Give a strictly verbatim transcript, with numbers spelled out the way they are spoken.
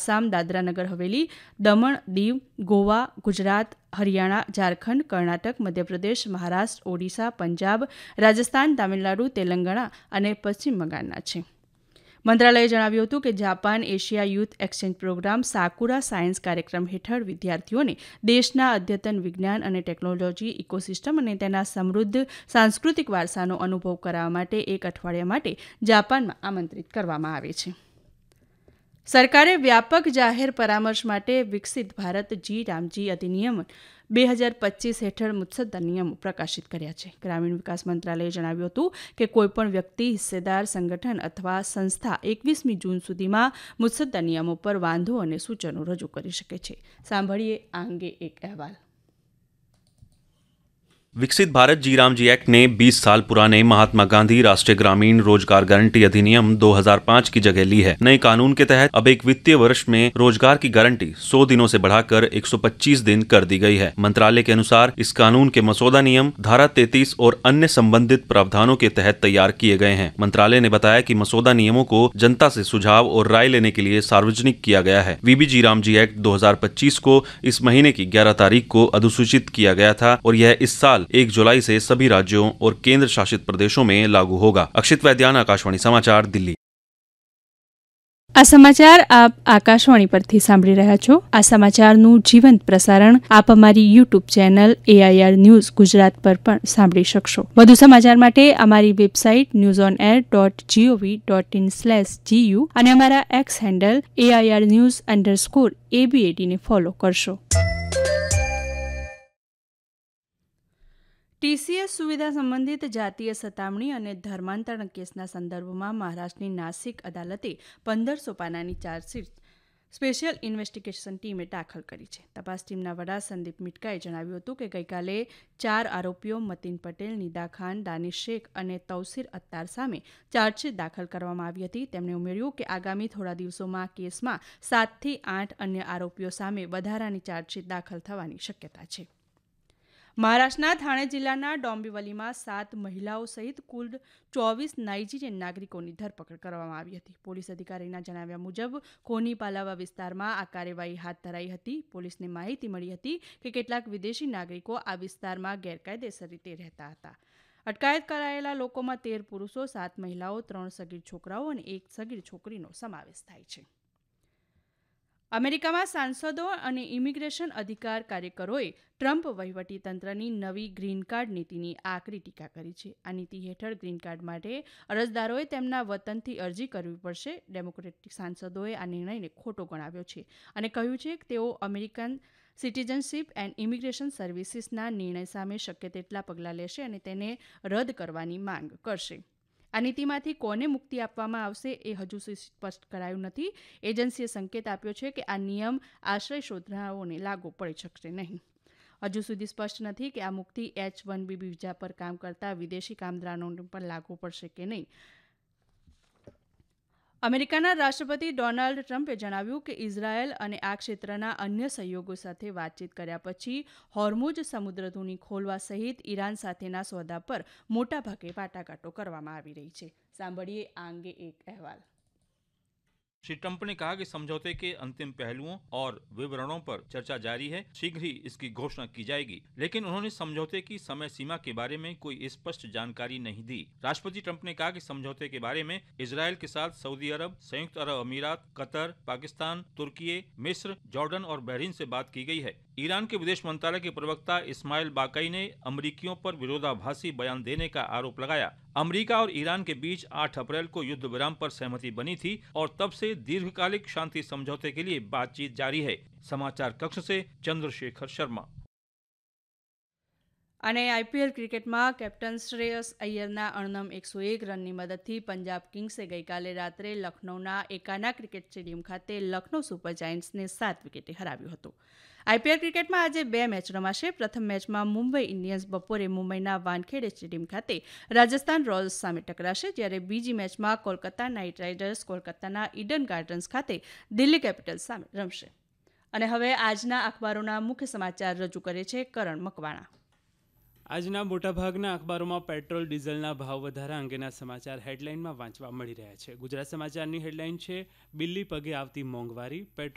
આસામ, દાદરાનગર હવેલી, દમણ, દીવ, ગોવા, ગુજરાત, હરિયાણા, ઝારખંડ, કર્ણાટક, મધ્યપ્રદેશ, મહારાષ્ટ્ર, ઓડિશા, પંજાબ, રાજસ્થાન, તામિલનાડુ, તેલંગાણા અને પશ્ચિમ બંગાળના છે. મંત્રાલયે જણાવ્યું હતું કે Japan Asia youth exchange programme સાકુરા science કાર્યક્રમ હેઠળ વિદ્યાર્થીઓને દેશના અદ્યતન વિજ્ઞાન અને ટેકનોલોજી ઇકોસિસ્ટમ અને તેના સમૃદ્ધ સાંસ્કૃતિક વારસાનો અનુભવ કરાવવા માટે એક અઠવાડિયા માટે જાપાનમાં આમંત્રિત કરવામાં આવે છે. સરકારે વ્યાપક જાહેર પરામર્શ માટે વિકસિત ભારત જી રામજી અધિનિયમ બે હજાર પચીસ હેઠળ મુત્સદ્દા નિયમો પ્રકાશિત કર્યા છે. ગ્રામીણ વિકાસ મંત્રાલયે જણાવ્યું હતું કે કોઈપણ વ્યક્તિ, હિસ્સેદાર, સંગઠન અથવા સંસ્થા એકવીસમી જૂન સુધીમાં મુત્સદ્દા નિયમો પર વાંધો અને સૂચનો રજૂ કરી શકે છે. સાંભળીએ આ અંગે એક અહેવાલ. विकसित भारत जी राम जी एक्ट ने बीस साल पुराने महात्मा गांधी राष्ट्रीय ग्रामीण रोजगार गारंटी अधिनियम दो हज़ार पाँच की जगह ली है. नए कानून के तहत अब एक वित्तीय वर्ष में रोजगार की गारंटी सौ दिनों से बढ़ाकर एक सौ पच्चीस दिन कर दी गई है. मंत्रालय के अनुसार इस कानून के मसौदा नियम धारा तैंतीस और अन्य संबंधित प्रावधानों के तहत तैयार किए गए हैं. मंत्रालय ने बताया कि मसौदा नियमों को जनता से सुझाव और राय लेने के लिए सार्वजनिक किया गया है. वीबी जी राम जी एक्ट दो हज़ार पच्चीस को इस महीने की ग्यारह तारीख को अधिसूचित किया गया था और यह इस साल एक जुलाई से सभी राज्यों और केंद्र शासित प्रदेशों में लागू होगा. अक्षित वैद्यान, आकाशवाणी समाचार, दिल्ही. આ સમાચાર આપ આકાશવાણી પરથી સાંભળી રહ્યા છો. આ સમાચારનું જીવંત પ્રસારણ આપ અમારી YouTube channel AIR news Gujarat પર પણ સાંભળી શકશો. વધુ સમાચાર માટે અમારી website news on air dot GOV dot in slash GU અને અમારા x handle AIR news underscore એબીએડીને follow કરશો. ટીસીએસ સુવિધા સંબંધિત જાતીય સતામણી અને ધર્માંતરણ કેસના સંદર્ભમાં મહારાષ્ટ્રની નાસિક અદાલતે પંદરસો પાનાની ચાર્જશીટ સ્પેશિયલ ઇન્વેસ્ટિગેશન ટીમે દાખલ કરી છે. તપાસ ટીમના વડા સંદીપ મિટકાએ જણાવ્યું હતું કે ગઈકાલે ચાર આરોપીઓ મતીન પટેલ, નિદા ખાન, દાનિશ શેખ અને તૌસીર અત્તાર સામે ચાર્જશીટ દાખલ કરવામાં આવી હતી. તેમણે ઉમેર્યું કે આગામી થોડા દિવસોમાં કેસમાં સાતથી આઠ અન્ય આરોપીઓ સામે વધારાની ચાર્જશીટ દાખલ થવાની શક્યતા છે. મહારાષ્ટ્રના થાણે જિલ્લાના ડોંબિવલીમાં સાત મહિલાઓ સહિત કુલ ચોવીસ નાઇજીરિયન નાગરિકોની ધરપકડ કરવામાં આવી હતી. પોલીસ અધિકારીના જણાવ્યા મુજબ કોની પાલાવા વિસ્તારમાં આ કાર્યવાહી હાથ ધરાઈ હતી. પોલીસને માહિતી મળી હતી કે કેટલાક વિદેશી નાગરિકો આ વિસ્તારમાં ગેરકાયદેસર રીતે રહેતા હતા. અટકાયત કરાયેલા લોકોમાં તેર પુરુષો, સાત મહિલાઓ, ત્રણ સગીર છોકરાઓ અને એક સગીર છોકરીનો સમાવેશ થાય છે. અમેરિકામાં સાંસદો અને ઇમિગ્રેશન અધિકાર કાર્યકરોએ ટ્રમ્પ વહીવટીતંત્રની નવી ગ્રીન કાર્ડ નીતિની આકરી ટીકા કરી છે. આ નીતિ હેઠળ ગ્રીન કાર્ડ માટે અરજદારોએ તેમના વતનથી અરજી કરવી પડશે. ડેમોક્રેટિક સાંસદોએ આ નિર્ણયને ખોટો ગણાવ્યો છે અને કહ્યું છે કે તેઓ અમેરિકન સિટીઝનશીપ એન્ડ ઇમિગ્રેશન સર્વિસીસના નિર્ણય સામે શક્ય તેટલા પગલાં લેશે અને તેને રદ કરવાની માંગ કરશે. આ નીતિમાંથી કોને મુક્તિ આપવામાં આવશે એ હજુ સુધી સ્પષ્ટ કરાયું નથી. એજન્સીએ સંકેત આપ્યો છે કે આ નિયમ આશ્રય શોધનારાઓને લાગુ પડી શકશે નહીં. હજુ સુધી સ્પષ્ટ નથી કે આ મુક્તિ એચ વન બી વિઝા પર કામ કરતા વિદેશી કામદારોને પણ લાગુ પડશે કે નહીં. અમેરિકાના રાષ્ટ્રપતિ ડોનાલ્ડ ટ્રમ્પે જણાવ્યું કે ઇઝરાયેલ અને આ ક્ષેત્રના અન્ય સહયોગો સાથે વાતચીત કર્યા પછી હોર્મુઝ સમુદ્રધુની ખોલવા સહિત ઈરાન સાથેના સોદા પર મોટાભાગે વાટાઘાટો કરવામાં આવી રહી છે. સાંભળીએ આ અંગે એક અહેવાલ. श्री ट्रंप ने कहा कि समझौते के अंतिम पहलुओं और विवरणों पर चर्चा जारी है. शीघ्र ही इसकी घोषणा की जाएगी, लेकिन उन्होंने समझौते की समय सीमा के बारे में कोई स्पष्ट जानकारी नहीं दी. राष्ट्रपति ट्रंप ने कहा कि समझौते के बारे में इजरायल के साथ सऊदी अरब, संयुक्त अरब अमीरात, कतर, पाकिस्तान, तुर्की, मिस्र, जॉर्डन और बहरीन से बात की गई है. ईरान के विदेश मंत्रालय के प्रवक्ता इस्माइल बाकाई ने अमरीकियों पर विरोधाभासी बयान देने का आरोप लगाया. अमेरिका और ईरान के बीच आठ अप्रैल को युद्ध विराम पर सहमति बनी थी और तब से दीर्घकालिक शांति समझौते के लिए बातचीत जारी है. समाचार कक्ष से चंद्रशेखर शर्मा. અને આઈપીએલ ક્રિકેટમાં કેપ્ટન શ્રેયસ અય્યરના અણનમ એકસો એક રનની મદદથી પંજાબ કિંગ્સે ગઈકાલે રાત્રે લખનૌના એકાના ક્રિકેટ સ્ટેડિયમ ખાતે લખનૌ સુપર જાયન્ટ્સને સાત વિકેટે હરાવ્યું હતું. આઈપીએલ ક્રિકેટમાં આજે બે મેચ રમાશે. પ્રથમ મેચમાં મુંબઈ ઇન્ડિયન્સ બપોરે મુંબઈના વાનખેડે સ્ટેડિયમ ખાતે રાજસ્થાન રોયલ્સ સામે ટકરાશે, જ્યારે બીજી મેચમાં કોલકાતા નાઇટ રાઇડર્સ કોલકાતાના ઈડન ગાર્ડન્સ ખાતે દિલ્હી કેપિટલ્સ સામે રમશે. અને હવે આજના અખબારોના મુખ્ય સમાચાર રજૂ કરે છે કરણ મકવાણા. આજના મોટાભાગના અખબારોમાં પેટ્રોલ ડીઝલના ભાવ વધારા અંગેના સમાચાર હેડલાઇનમાં વાંચવા મળી રહ્યા છે. ગુજરાત સમાચારની હેડલાઇન છે, બિલ્લી પગે આવતી મોંઘવારી, પેટ્રોલ